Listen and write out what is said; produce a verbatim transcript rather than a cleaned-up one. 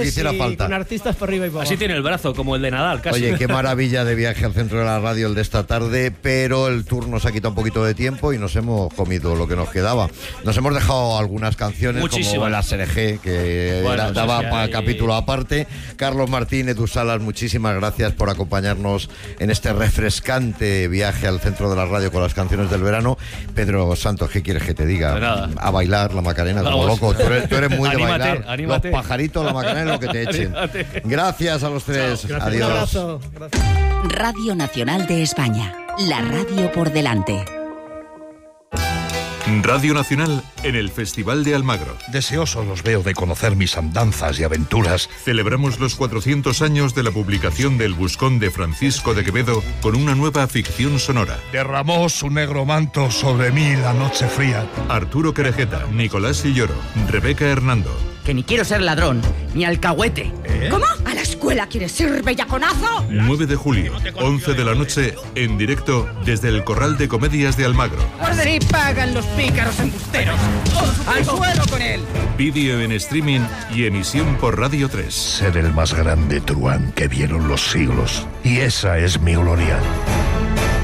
que hiciera y falta. Con artistas por arriba y por abajo. Así tiene el brazo, como el de Nadal, casi. Oye, qué maravilla de viaje al centro de la radio el de esta tarde, pero el tour nos ha quitado un poquito de tiempo y nos hemos comido lo que nos quedaba. Nos hemos dejado algunas canciones, Muchísimas. como el A S R G, que Bueno, era- daba sí, sí, para ahí- capítulo aparte. Carlos Martín, Edu Salas, muchísimas gracias por acompañarnos en este refrescante viaje al centro de la radio con las canciones del verano. Pedro Santos, ¿qué quieres que te diga? De nada. A bailar la Macarena como Vamos. loco. Tú eres, tú eres muy de Anímate, bailar. anímate. Los pajaritos, la Macarena, lo que te echen. Anímate. Gracias a los tres. Un Adiós. abrazo. Gracias. Radio Nacional de España. La radio por delante. Radio Nacional en el Festival de Almagro. Deseosos los veo de conocer mis andanzas y aventuras. Celebramos los cuatrocientos años de la publicación del Buscón de Francisco de Quevedo con una nueva ficción sonora. Derramó su negro manto sobre mí la noche fría. Arturo Querejeta, Nicolás Silloro, Rebeca Hernando. Que ni quiero ser ladrón, ni alcahuete. ¿Cómo? ¿A la escuela quieres ser bellaconazo? nueve de julio, once de la noche, en directo desde el Corral de Comedias de Almagro. Así pagan los pícaros embusteros. ¡Al suelo con él! Vídeo en streaming y emisión por Radio tres. Ser el más grande truán que vieron los siglos. Y esa es mi gloria.